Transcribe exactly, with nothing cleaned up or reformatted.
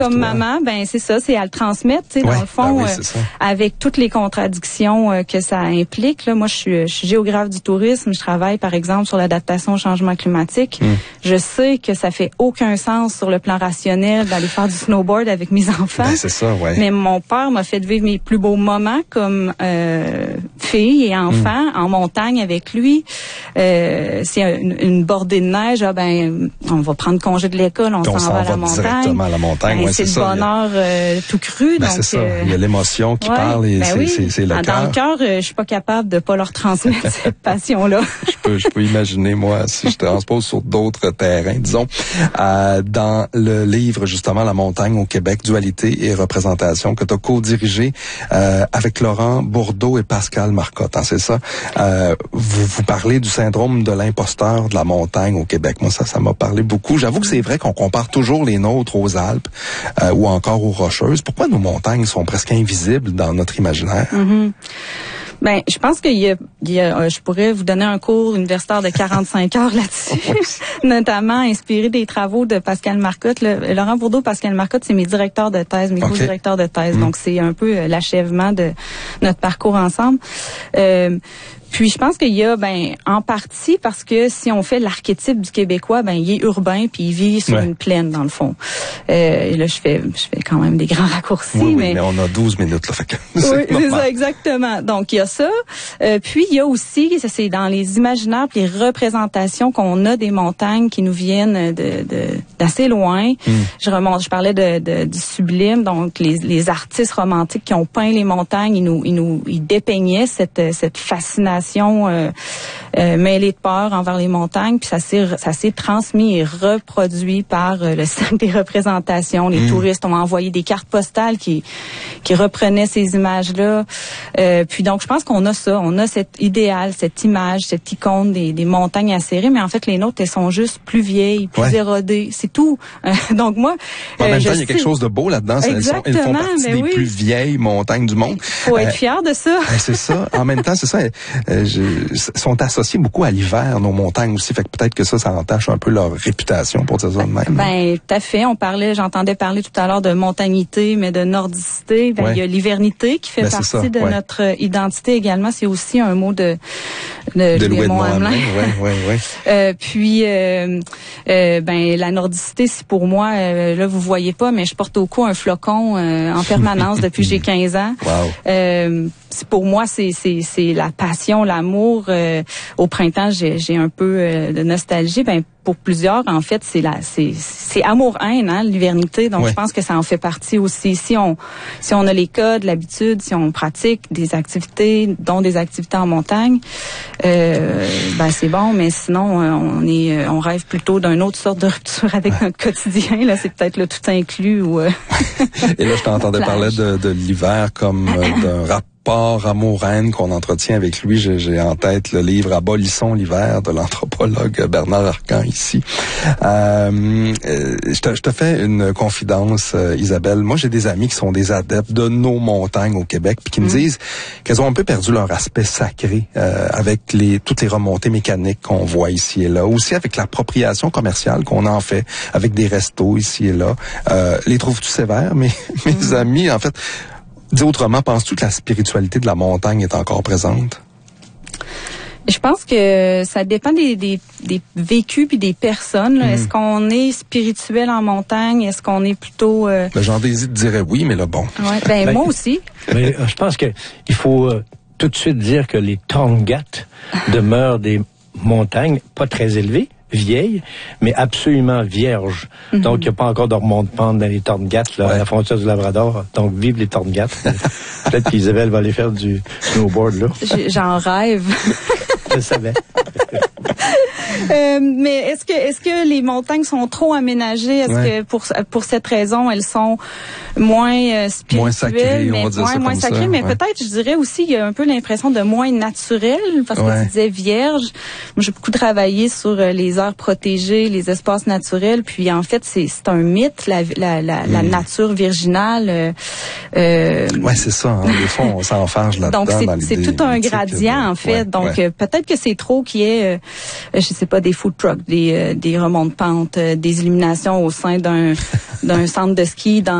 Comme maman, ben c'est ça, c'est à le transmettre, tu sais, ouais, dans le fond, ben oui, euh, avec toutes les contradictions euh, que ça implique. Là, moi, je suis, je suis géographe du tourisme. Je travaille, par exemple, sur l'adaptation au changement climatique. Mm. Je sais que ça fait aucun sens sur le plan rationnel d'aller faire du snowboard avec mes enfants. Ben, c'est ça, ouais. Mais mon père m'a fait vivre mes plus beaux moments comme euh, fille et enfant mm. en montagne avec lui. Euh, c'est une, une bordée de neige. Ah, ben, on va prendre congé de l'école, on, on s'en va à la montagne. Directement à la montagne. Ben, ouais, c'est, c'est le ça, bonheur a... euh, tout cru. Ben, donc, c'est ça. Euh... Il y a l'émotion qui ouais, parle et ben c'est, oui. c'est, c'est le Dans cœur. Dans le cœur, euh, je suis pas capable de pas leur transmettre cette passion-là. je peux, je peux imaginer, moi, si je transpose sur d'autres terrains, disons. Euh, dans le livre, justement, La montagne au Québec, dualité et représentation, que tu as co-dirigé euh, avec Laurent Bourdeau et Pascal Marcotte, hein, c'est ça? Euh, vous, vous parlez du syndrome de l'imposteur de la montagne au Québec. Moi, ça, ça m'a parlé beaucoup. J'avoue que c'est vrai qu'on compare toujours les nôtres aux Alpes euh, ou encore aux Rocheuses. Pourquoi nos montagnes sont presque invisibles dans notre imaginaire? Mm-hmm. Ben, je pense qu'il y a, il y a, je pourrais vous donner un cours universitaire de quarante-cinq heures là-dessus, notamment inspiré des travaux de Pascal Marcotte. Le, Laurent Bourdeau, Pascal Marcotte, c'est mes directeurs de thèse, mes okay. co-directeurs de thèse. Mmh. Donc, c'est un peu l'achèvement de notre parcours ensemble. Euh, Puis je pense qu'il y a, ben, en partie parce que si on fait l'archétype du Québécois, ben, il est urbain puis il vit sur ouais. une plaine dans le fond. Euh, et là, je fais, je fais quand même des grands raccourcis. Oui, oui, mais... mais on a douze minutes là, fait que oui, c'est ça, exactement. Donc il y a ça. Euh, puis il y a aussi, ça c'est dans les imaginaires, puis les représentations qu'on a des montagnes qui nous viennent de, de d'assez loin. Mm. Je remonte, je parlais de, de du sublime, donc les, les artistes romantiques qui ont peint les montagnes, ils nous, ils nous, ils dépeignaient cette cette fascination. Euh, euh, mêlée de peur envers les montagnes, puis ça s'est ça s'est transmis et reproduit par euh, le cercle des représentations. Les mmh. touristes ont envoyé des cartes postales qui qui reprenaient ces images-là. Euh, puis donc je pense qu'on a ça, on a cet idéal, cette image, cette icône des, des montagnes acérées, mais en fait les nôtres elles sont juste plus vieilles, plus ouais. érodées, c'est tout. Euh, donc moi, en euh, même je temps il y a quelque chose de beau là-dedans. Exactement, elles, sont, elles font partie ben des oui. plus vieilles montagnes du monde. Faut être euh, fier de ça. Ben, c'est ça. En même temps c'est ça. Euh, je, sont associés beaucoup à l'hiver, nos montagnes aussi, fait que peut-être que ça, ça entache un peu leur réputation pour dire ça de même. Ben, tout à fait. On parlait, j'entendais parler tout à l'heure de montagnité, mais de nordicité. Ben, ouais. il y a l'hivernité qui fait ben, partie ça, de ouais. notre identité également. C'est aussi un mot de de, de Louis de Mont-Hamelin. Ouais, ouais, ouais. euh, puis, euh, euh, ben, la nordicité, c'est pour moi, euh, là, vous voyez pas, mais je porte au cou un flocon euh, en permanence depuis que j'ai quinze ans. Wow. Euh, pour moi, c'est c'est c'est la passion, l'amour. Euh, au printemps, j'ai j'ai un peu euh, de nostalgie. Ben pour plusieurs, en fait, c'est la c'est c'est amour-haine, hein, l'hivernité. Donc, ouais. je pense que ça en fait partie aussi. Si on si on a les codes, l'habitude, si on pratique des activités, dont des activités en montagne, euh, ben c'est bon. Mais sinon, on est on rêve plutôt d'une autre sorte de rupture avec notre quotidien. Là, c'est peut-être le tout inclus ou. Euh, Et là, je t'entendais parler de, de l'hiver comme euh, d'un rap. Rapport amour-haine qu'on entretient avec lui. J'ai, j'ai en tête le livre Abolissons l'hiver de l'anthropologue Bernard Arcan ici. Euh, je, te, je te fais une confidence, euh, Isabelle. Moi, j'ai des amis qui sont des adeptes de nos montagnes au Québec puis qui mmh. me disent qu'elles ont un peu perdu leur aspect sacré euh, avec les toutes les remontées mécaniques qu'on voit ici et là. Aussi avec l'appropriation commerciale qu'on en fait avec des restos ici et là. Euh, les trouves-tu sévères? Mais mes mmh. amis, en fait... Dis autrement, penses-tu que la spiritualité de la montagne est encore présente? Je pense que ça dépend des, des, des vécus puis des personnes. Là. Mmh. Est-ce qu'on est spirituel en montagne? Est-ce qu'on est plutôt... Euh... Ben, Jean Désir dirait oui, mais là, bon. Ouais, ben, ben moi aussi. Mais je pense que il faut euh, tout de suite dire que les Tongass demeurent des montagnes pas très élevées, vieilles, mais absolument vierges. Mm-hmm. Donc, il n'y a pas encore de remonte-pente dans les Tongass, là, ouais. à la frontière du Labrador. Donc, vive les Tongass. Peut-être qu'Isabelle va aller faire du snowboard, là. J'en rêve. Je savais. euh, mais est-ce que est-ce que les montagnes sont trop aménagées? Est-ce ouais. que pour pour cette raison elles sont moins euh, spirituelles, moins sacrées, mais on va dire moins, ça moins comme sacrées, ça, mais ouais. peut-être je dirais aussi il y a un peu l'impression de moins naturel parce que ouais. tu disais vierge. Moi, j'ai beaucoup travaillé sur les aires protégées, les espaces naturels, puis en fait c'est c'est un mythe la la la, mm. la nature virginale. Euh, euh, ouais, c'est ça. Hein, des fois on s'enfarge là-dedans. Donc c'est dans c'est tout un gradient de... en fait. Ouais, donc ouais. Euh, peut-être que c'est trop qu'il y ait, euh, je sais pas, des food trucks, des, euh, des remontes pentes, euh, des illuminations au sein d'un d'un centre de ski dans